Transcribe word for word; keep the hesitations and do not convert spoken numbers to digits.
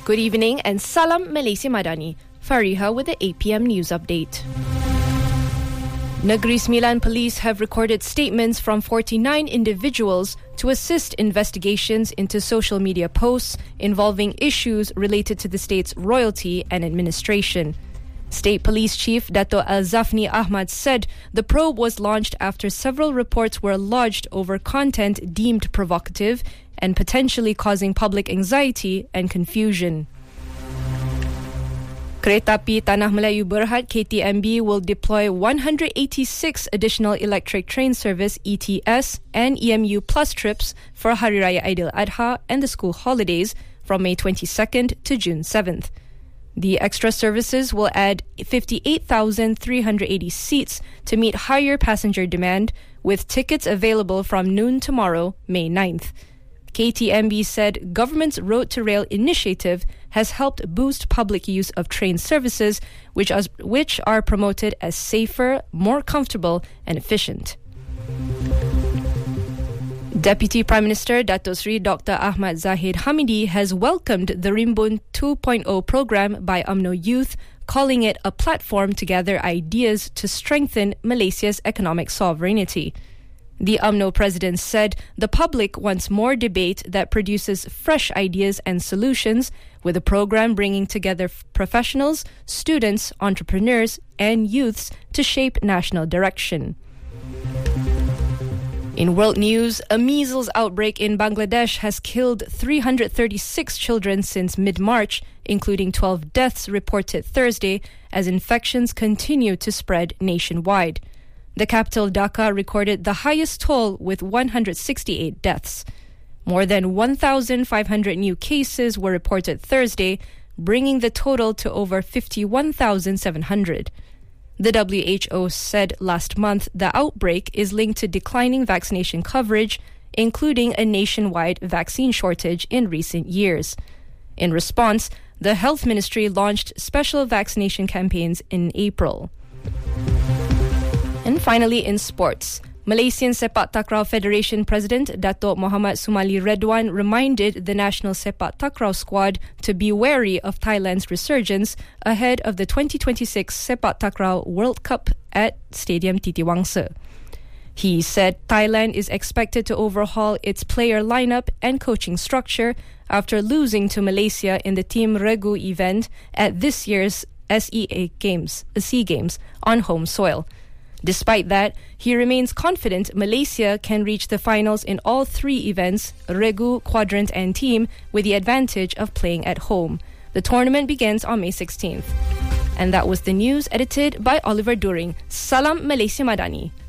Good evening and Salam Malaysia Madani. Fariha with the eight p.m. news update. Negeri Sembilan police have recorded statements from forty-nine individuals to assist investigations into social media posts involving issues related to the state's royalty and administration. State Police Chief Dato' Al-Zafni Ahmad said the probe was launched after several reports were lodged over content deemed provocative and potentially causing public anxiety and confusion. Kereta Api Tanah Melayu Berhad K T M B will deploy one hundred eighty-six additional electric train service E T S and E M U Plus trips for Hari Raya Aidil-Adha and the school holidays from May twenty-second to June seventh. The extra services will add fifty-eight thousand three hundred eighty seats to meet higher passenger demand, with tickets available from noon tomorrow, May ninth. K T M B said government's Road to Rail initiative has helped boost public use of train services, which, as, which are promoted as safer, more comfortable and efficient. Deputy Prime Minister Dato' Sri Doctor Ahmad Zahid Hamidi has welcomed the Rimbun two point oh program by U M N O Youth, calling it a platform to gather ideas to strengthen Malaysia's economic sovereignty. The U M N O president said the public wants more debate that produces fresh ideas and solutions, with the program bringing together professionals, students, entrepreneurs, and youths to shape national direction. In world news, a measles outbreak in Bangladesh has killed three hundred thirty-six children since mid-March, including twelve deaths reported Thursday, as infections continue to spread nationwide. The capital, Dhaka, recorded the highest toll with one hundred sixty-eight deaths. More than one thousand five hundred new cases were reported Thursday, bringing the total to over fifty-one thousand seven hundred. The W H O said last month the outbreak is linked to declining vaccination coverage, including a nationwide vaccine shortage in recent years. In response, the Health Ministry launched special vaccination campaigns in April. And finally, in sports, Malaysian Sepak Takraw Federation President Dato' Muhammad Sumali Redwan reminded the national Sepak Takraw squad to be wary of Thailand's resurgence ahead of the twenty twenty-six Sepak Takraw World Cup at Stadium Titi Wangsa. He said Thailand is expected to overhaul its player lineup and coaching structure after losing to Malaysia in the Team Regu event at this year's S E A Games, SEA Games on home soil. Despite that, he remains confident Malaysia can reach the finals in all three events, Regu, Quadrant and Team, with the advantage of playing at home. The tournament begins on May sixteenth. And that was the news edited by Oliver During. Salam Malaysia Madani.